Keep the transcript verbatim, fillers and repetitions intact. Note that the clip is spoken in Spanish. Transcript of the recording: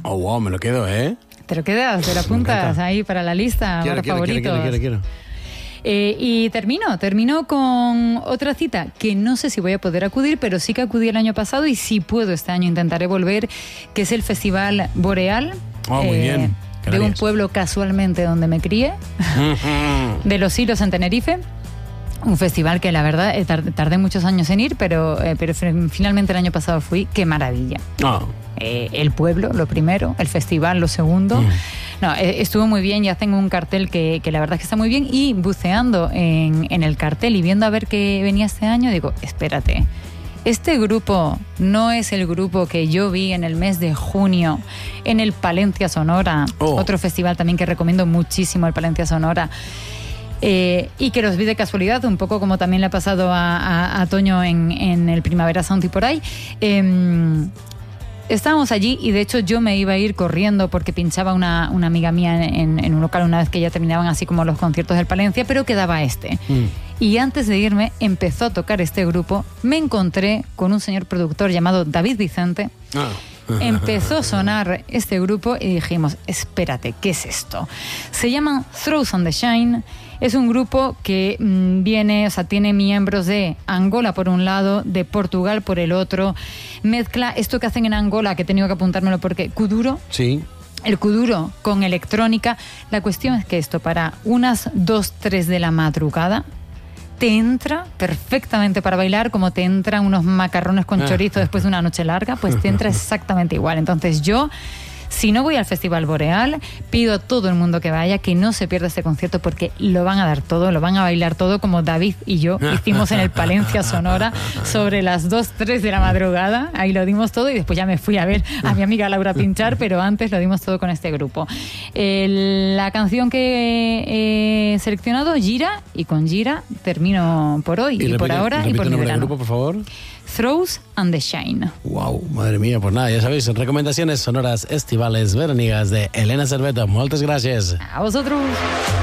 Oh, wow, me lo quedo, ¿eh? Te lo quedas, te lo apuntas ahí para la lista, quiero, para quiero, favoritos. Quiero, quiero, quiero, quiero. Eh, y termino, termino con otra cita que no sé si voy a poder acudir, pero sí que acudí el año pasado y si puedo este año intentaré volver, que es el Festival Boreal. Oh, muy eh, bien. De un pueblo casualmente donde me crié, de Los Hilos en Tenerife. Un festival que la verdad eh, tardé, tardé muchos años en ir, pero, eh, pero finalmente el año pasado fui. ¡Qué maravilla! Oh. Eh, el pueblo, lo primero, el festival, lo segundo. Mm. No, eh, estuvo muy bien, ya tengo un cartel que, que la verdad es que está muy bien, y buceando en, en el cartel y viendo a ver qué venía este año, digo, espérate, este grupo no es el grupo que yo vi en el mes de junio en el Palencia Sonora, oh. otro festival también que recomiendo muchísimo, el Palencia Sonora. Eh, y que los vi de casualidad, un poco como también le ha pasado a, a, a Toño en, en el Primavera Sound y por ahí. Eh, estábamos allí y de hecho yo me iba a ir corriendo porque pinchaba una, una amiga mía en, en un local una vez que ya terminaban así como los conciertos del Palencia, pero quedaba este. Mm. Y antes de irme empezó a tocar este grupo, me encontré con un señor productor llamado David Vicente. Ah. Empezó a sonar este grupo y dijimos, espérate, ¿qué es esto? Se llaman Throws and the Shine. Es un grupo que mmm, viene, o sea, tiene miembros de Angola por un lado, de Portugal por el otro. Mezcla esto que hacen en Angola, que he tenido que apuntármelo porque kuduro. Sí. El kuduro con electrónica. La cuestión es que esto para unas dos, tres de la madrugada te entra perfectamente para bailar, como te entran unos macarrones con chorizo después de una noche larga, pues te entra exactamente igual. Entonces yo, si no voy al Festival Boreal, pido a todo el mundo que vaya, que no se pierda este concierto porque lo van a dar todo, lo van a bailar todo como David y yo hicimos en el Palencia Sonora sobre las dos, tres de la madrugada. Ahí lo dimos todo y después ya me fui a ver a mi amiga Laura pinchar, pero antes lo dimos todo con este grupo. Eh, la canción que he seleccionado, Gira, y con Gira termino por hoy y, y repite, por ahora y por mi verano. Grupo, por favor. Throws and the Shine. Wow, madre mía, pues nada, ya sabéis, recomendaciones sonoras estivales veraniegas de Elena Cerveto. Muchas gracias. A vosotros.